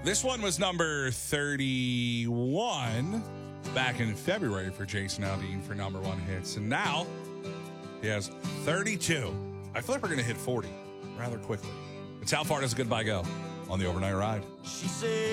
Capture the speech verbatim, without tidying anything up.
This one was number thirty-one back in February for Jason Aldean for number one hits. And now he has thirty-two. I feel like we're going to hit forty rather quickly. It's How Far Does a Goodbye Go on the Overnight Ride. She said